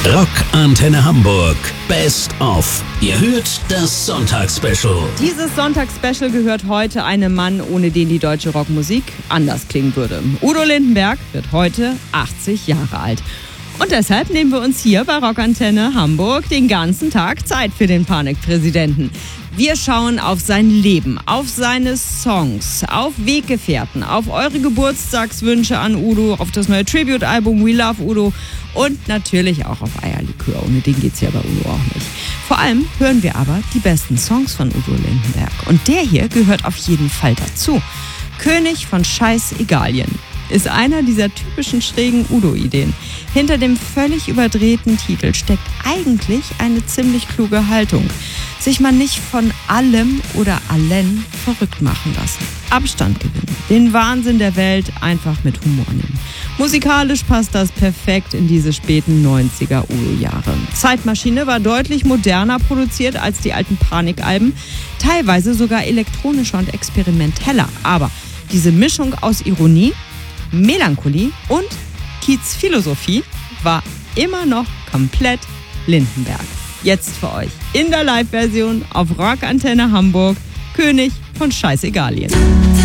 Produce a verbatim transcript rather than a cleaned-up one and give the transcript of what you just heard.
Rock Antenne Hamburg Best of. Ihr hört das Sonntagsspecial. Dieses Sonntagsspecial gehört heute einem Mann, ohne den die deutsche Rockmusik anders klingen würde. Udo Lindenberg wird heute achtzig Jahre alt. Und deshalb nehmen wir uns hier bei Rock Antenne Hamburg den ganzen Tag Zeit für den Panikpräsidenten. Wir schauen auf sein Leben, auf seine Songs, auf Weggefährten, auf eure Geburtstagswünsche an Udo, auf das neue Tribute-Album We Love Udo und natürlich auch auf Eierlikör. Ohne den geht's ja bei Udo auch nicht. Vor allem hören wir aber die besten Songs von Udo Lindenberg. Und der hier gehört auf jeden Fall dazu. König von Scheißegalien ist einer dieser typischen schrägen Udo-Ideen. Hinter dem völlig überdrehten Titel steckt eigentlich eine ziemlich kluge Haltung. Sich mal nicht von allem oder allen verrückt machen lassen. Abstand gewinnen. Den Wahnsinn der Welt einfach mit Humor nehmen. Musikalisch passt das perfekt in diese späten neunziger Udo-Jahre. Zeitmaschine war deutlich moderner produziert als die alten Panikalben. Teilweise sogar elektronischer und experimenteller. Aber diese Mischung aus Ironie, Melancholie und Kiez-Philosophie war immer noch komplett Lindenberg. Jetzt für euch in der Live-Version auf Rock Antenne Hamburg, König von Scheißegalien.